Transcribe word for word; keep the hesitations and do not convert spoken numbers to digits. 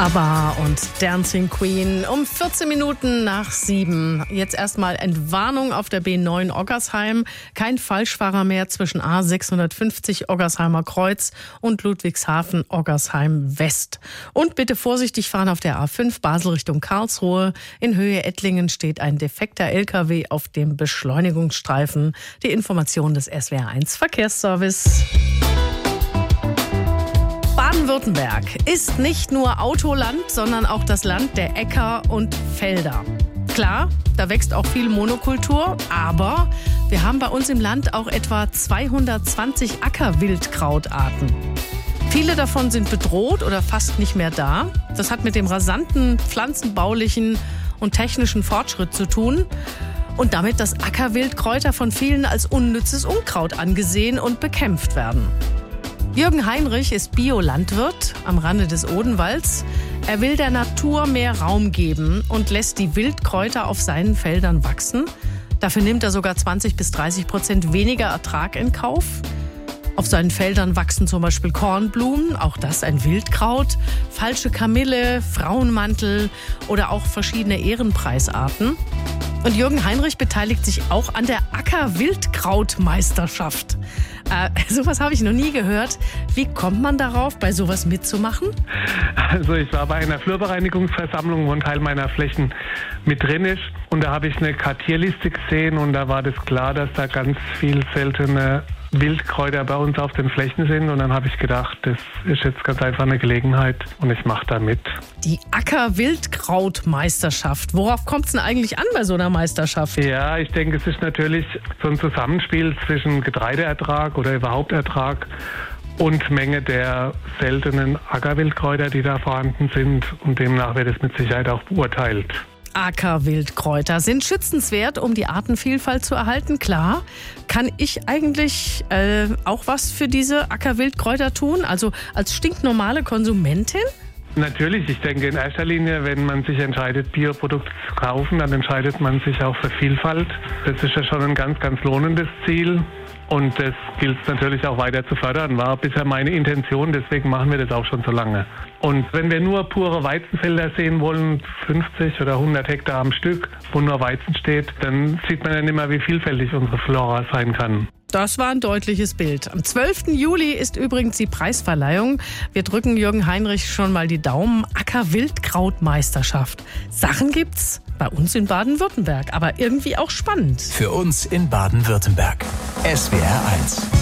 ABBA und Dancing Queen um vierzehn Minuten nach sieben. Jetzt erstmal Entwarnung auf der B neun Oggersheim. Kein Falschfahrer mehr zwischen A sechshundertfünfzig Oggersheimer Kreuz und Ludwigshafen Oggersheim West. Und bitte vorsichtig fahren auf der A fünf Basel Richtung Karlsruhe. In Höhe Ettlingen steht ein defekter L K W auf dem Beschleunigungsstreifen. Die Information des S W R eins Verkehrsservice. Baden-Württemberg ist nicht nur Autoland, sondern auch das Land der Äcker und Felder. Klar, da wächst auch viel Monokultur, aber wir haben bei uns im Land auch etwa zweihundertzwanzig Ackerwildkrautarten. Viele davon sind bedroht oder fast nicht mehr da. Das hat mit dem rasanten pflanzenbaulichen und technischen Fortschritt zu tun. Und damit, dass Ackerwildkräuter von vielen als unnützes Unkraut angesehen und bekämpft werden. Jürgen Heinrich ist Biolandwirt am Rande des Odenwalds. Er will der Natur mehr Raum geben und lässt die Wildkräuter auf seinen Feldern wachsen. Dafür nimmt er sogar zwanzig bis dreißig Prozent weniger Ertrag in Kauf. Auf seinen Feldern wachsen zum Beispiel Kornblumen, auch das ein Wildkraut, falsche Kamille, Frauenmantel oder auch verschiedene Ehrenpreisarten. Und Jürgen Heinrich beteiligt sich auch an der Acker-Wildkraut-Meisterschaft. Äh, sowas habe ich noch nie gehört. Wie kommt man darauf, bei sowas mitzumachen? Also ich war bei einer Flurbereinigungsversammlung, wo ein Teil meiner Flächen mit drin ist. Und da habe ich eine Kartierliste gesehen und da war das klar, dass da ganz viel seltene Wildkräuter bei uns auf den Flächen sind. Und dann habe ich gedacht, das ist jetzt ganz einfach eine Gelegenheit und ich mache da mit. Die Acker-Wildkraut-Meisterschaft. Worauf kommt es denn eigentlich an bei so einer Meisterschaft? Ja, ich denke, es ist natürlich so ein Zusammenspiel zwischen Getreideertrag oder überhaupt Ertrag und Menge der seltenen Ackerwildkräuter, die da vorhanden sind. Und demnach wird es mit Sicherheit auch beurteilt. Ackerwildkräuter sind schützenswert, um die Artenvielfalt zu erhalten, klar. Kann ich eigentlich äh, auch was für diese Ackerwildkräuter tun? Also als stinknormale Konsumentin? Natürlich, ich denke in erster Linie, wenn man sich entscheidet, Bioprodukte zu kaufen, dann entscheidet man sich auch für Vielfalt. Das ist ja schon ein ganz, ganz lohnendes Ziel. Und das gilt es natürlich auch weiter zu fördern, war bisher meine Intention, deswegen machen wir das auch schon so lange. Und wenn wir nur pure Weizenfelder sehen wollen, fünfzig oder hundert Hektar am Stück, wo nur Weizen steht, dann sieht man ja nicht mehr, wie vielfältig unsere Flora sein kann. Das war ein deutliches Bild. Am zwölften Juli ist übrigens die Preisverleihung. Wir drücken Jürgen Heinrich schon mal die Daumen. Acker-Wildkraut-Meisterschaft. Sachen gibt's bei uns in Baden-Württemberg, aber irgendwie auch spannend. Für uns in Baden-Württemberg. S W R eins.